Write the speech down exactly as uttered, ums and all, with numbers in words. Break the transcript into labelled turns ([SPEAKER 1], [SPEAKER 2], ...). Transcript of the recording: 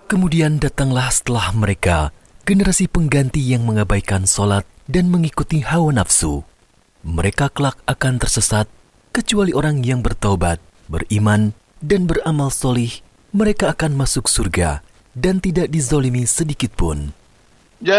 [SPEAKER 1] Kemudian datanglah setelah mereka generasi pengganti yang mengabaikan solat dan mengikuti hawa nafsu. Mereka kelak akan tersesat, kecuali orang yang bertaubat, beriman, dan beramal solih. Mereka akan masuk surga dan tidak dizolimi sedikit pun.